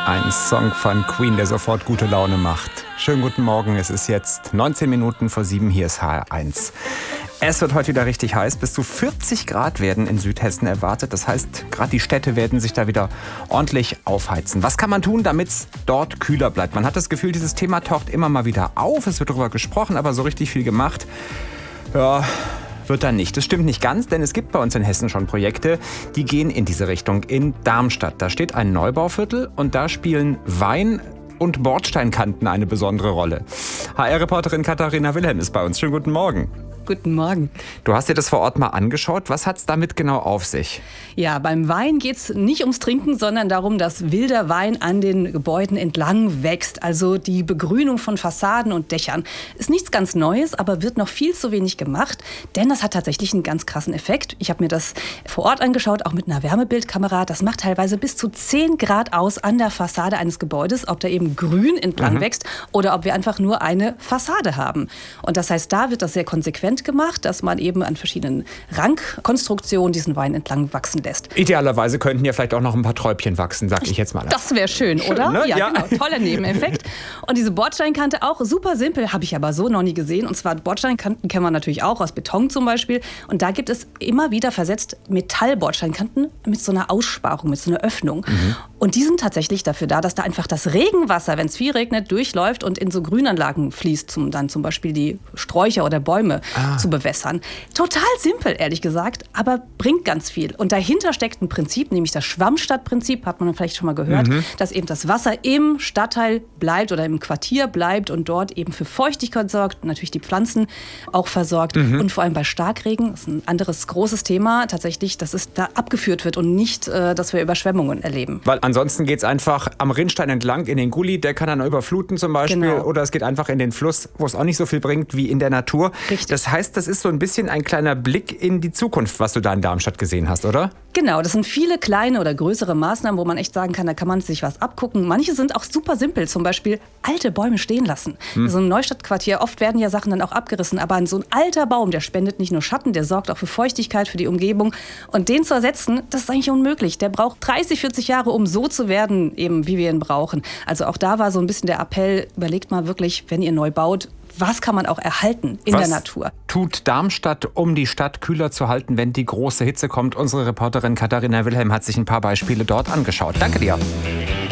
Ein Song von Queen, der sofort gute Laune macht. Schönen guten Morgen, es ist jetzt 19 Minuten vor 7, hier ist HR1. Es wird heute wieder richtig heiß. Bis zu 40 Grad werden in Südhessen erwartet. Das heißt, gerade die Städte werden sich da wieder ordentlich aufheizen. Was kann man tun, damit es dort kühler bleibt? Man hat das Gefühl, dieses Thema taucht immer mal wieder auf. Es wird darüber gesprochen, aber so richtig viel gemacht, ja, wird da nicht. Das stimmt nicht ganz, denn es gibt bei uns in Hessen schon Projekte, die gehen in diese Richtung. In Darmstadt, da steht ein Neubauviertel und da spielen Wein und Bordsteinkanten eine besondere Rolle. HR-Reporterin Katharina Wilhelm ist bei uns. Schönen guten Morgen. Guten Morgen. Du hast dir das vor Ort mal angeschaut. Was hat es damit genau auf sich? Ja, beim Wein geht es nicht ums Trinken, sondern darum, dass wilder Wein an den Gebäuden entlang wächst. Also die Begrünung von Fassaden und Dächern. Ist nichts ganz Neues, aber wird noch viel zu wenig gemacht. Denn das hat tatsächlich einen ganz krassen Effekt. Ich habe mir das vor Ort angeschaut, auch mit einer Wärmebildkamera. Das macht teilweise bis zu 10 Grad aus an der Fassade eines Gebäudes, ob da eben grün entlang wächst oder ob wir einfach nur eine Fassade haben. Und das heißt, da wird das sehr konsequent gemacht, dass man eben an verschiedenen Rankkonstruktionen diesen Wein entlang wachsen lässt. Idealerweise könnten ja vielleicht auch noch ein paar Träubchen wachsen, sag ich jetzt mal. Das wäre schön, oder? Ne? Ja, genau. Toller Nebeneffekt. Und diese Bordsteinkante auch super simpel, habe ich aber so noch nie gesehen. Und zwar Bordsteinkanten kennen wir natürlich auch aus Beton zum Beispiel. Und da gibt es immer wieder versetzt Metallbordsteinkanten mit so einer Aussparung, mit so einer Öffnung. Und die sind tatsächlich dafür da, dass da einfach das Regenwasser, wenn es viel regnet, durchläuft und in so Grünanlagen fließt, um dann zum Beispiel die Sträucher oder Bäume zu bewässern. Total simpel, ehrlich gesagt, aber bringt ganz viel. Und dahinter steckt ein Prinzip, nämlich das Schwammstadtprinzip, hat man vielleicht schon mal gehört, dass eben das Wasser im Stadtteil bleibt oder im Quartier bleibt und dort eben für Feuchtigkeit sorgt, natürlich die Pflanzen auch versorgt. Und vor allem bei Starkregen, das ist ein anderes großes Thema, tatsächlich, dass es da abgeführt wird und nicht, dass wir Überschwemmungen erleben. Weil ansonsten geht es einfach am Rinnstein entlang in den Gully, der kann dann überfluten zum Beispiel. Genau. Oder es geht einfach in den Fluss, wo es auch nicht so viel bringt wie in der Natur. Richtig. Das heißt, das ist so ein bisschen ein kleiner Blick in die Zukunft, was du da in Darmstadt gesehen hast, oder? Genau, das sind viele kleine oder größere Maßnahmen, wo man echt sagen kann, da kann man sich was abgucken. Manche sind auch super simpel, zum Beispiel alte Bäume stehen lassen. In so einem Neustadtquartier, oft werden ja Sachen dann auch abgerissen, aber so ein alter Baum, der spendet nicht nur Schatten, der sorgt auch für Feuchtigkeit, für die Umgebung. Und den zu ersetzen, das ist eigentlich unmöglich. Der braucht 30, 40 Jahre, um so zu werden, eben wie wir ihn brauchen. Also auch da war so ein bisschen der Appell, überlegt mal wirklich, wenn ihr neu baut, was kann man auch erhalten in der Natur? Tut Darmstadt, um die Stadt kühler zu halten, wenn die große Hitze kommt? Unsere Reporterin Katharina Wilhelm hat sich ein paar Beispiele dort angeschaut. Danke dir.